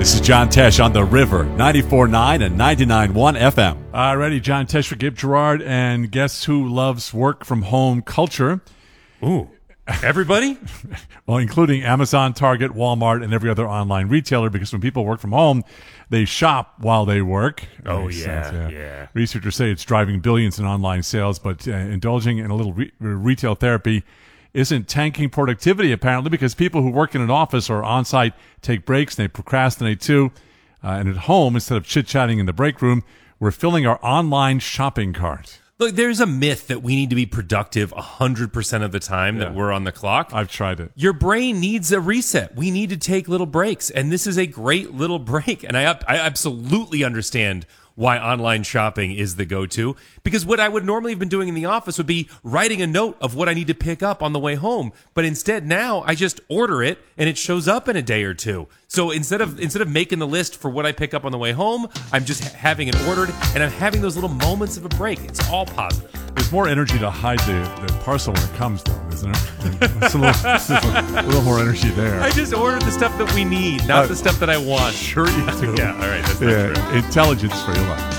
This is John Tesh on The River, 94.9 and 99.1 FM. Ready, John Tesh for Gabe Gerard, and guess who loves work from home culture? Ooh, everybody? Well, including Amazon, Target, Walmart, and every other online retailer, because when people work from home, they shop while they work. Oh, Makes yeah, sense, yeah. Researchers say it's driving billions in online sales, but indulging in a little retail therapy isn't tanking productivity, apparently, because people who work in an office or on-site take breaks and they procrastinate too. And at home, instead of chit-chatting in the break room, we're filling our online shopping cart. Look, there's a myth that we need to be productive 100% of the time that we're on the clock. I've tried it. Your brain needs a reset. We need to take little breaks, and this is a great little break. And I absolutely understand why online shopping is the go-to, because what I would normally have been doing in the office would be writing a note of what I need to pick up on the way home. But instead now I just order it and it shows up in a day or two. So instead of making the list for what I pick up on the way home, I'm just having it ordered, and I'm having those little moments of a break. It's all positive. There's more energy to hide the parcel when it comes, though, isn't there? It's a little more energy there. I just ordered the stuff that we need, not the stuff that I want. Sure you do. Yeah, all right, that's not true. Intelligence for your life.